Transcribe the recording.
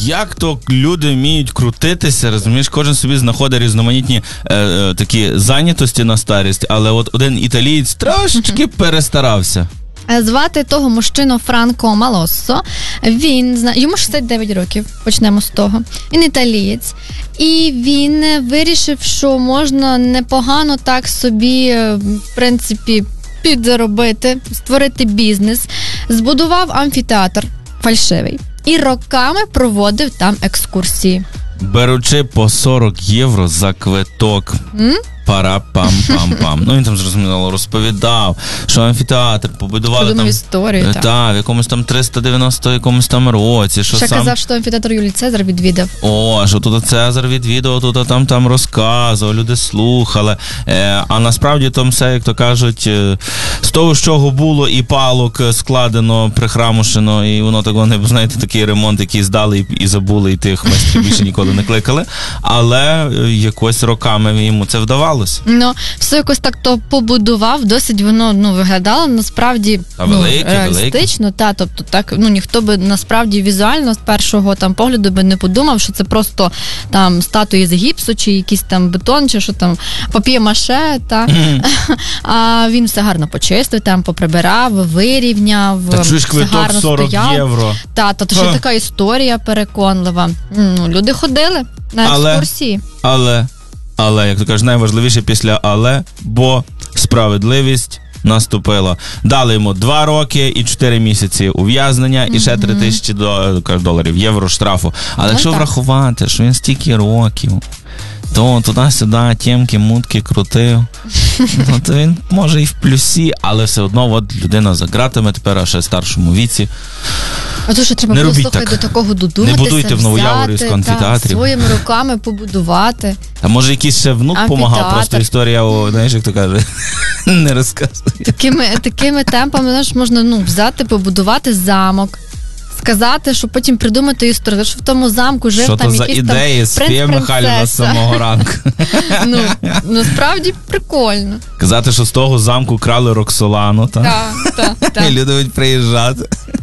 Як то люди вміють крутитися, розумієш, кожен собі знаходить різноманітні такі зайнятості на старість, але от один італієць трошечки перестарався. Звати того мужчину Франко Малоссо. Йому 69 років, почнемо з того. Він італієць. І він вирішив, що можна непогано так собі, в принципі, підзаробити, створити бізнес. Збудував амфітеатр фальшивий. І роками проводив там екскурсії. Беручи по 40 євро за квиток. Пара-пам-пам-пам. Ну, він там, зрозуміло, розповідав, що амфітеатр побудували там... історію, в якомусь там 390 якомусь там році. Що ще сам... казав, що амфітеатр Юлій Цезар відвідав. Що тут Цезар відвідав, тут там розказував, люди слухали. А насправді там все, як то кажуть, з того, з чого було і палок складено, прихрамушено, і воно так, вони, знаєте, такий ремонт, який здали і забули, і тих майстрів більше ніколи не кликали. Але якось роками йому це вдавалося. Все якось так то побудував, досить воно виглядало насправді реалістично. Тобто так, ніхто би насправді візуально з першого там погляду би не подумав, що це просто там статуї з гіпсу, чи якийсь там бетон, чи що там пап'є-маше, а він все гарно почистив, там поприбирав, вирівняв, все гарно 40 стояв. Євро. Тобто ще така історія переконлива. Люди ходили на екскурсії. Але, як ти кажеш, найважливіше після «але», бо справедливість наступила. Дали йому 2 роки і 4 місяці ув'язнення, і ще 3000 доларів, євро штрафу. Але якщо врахувати, що він стільки років, то туди-сюди тємки-мутки крутив, то він може і в плюсі, але все одно от людина за ґратами тепер, а ще в старшому віці. А то, що треба було, слухай, до такого додуматися, не будуйте в Новояворівську амфітеатрів. Своїми руками побудувати. А може якийсь ще внук допомагав, просто історія, знаєш, як то каже, не розказує. Такими темпами, можна взяти, побудувати замок, сказати, що потім придумати історію, що в тому замку жив що там якийсь там принц-принцеса. Що то за ідеї, Софія Михайлівна з самого ранку. Насправді прикольно. Казати, що з того замку крали Роксолану, так? Так. І люди будуть приїжджати.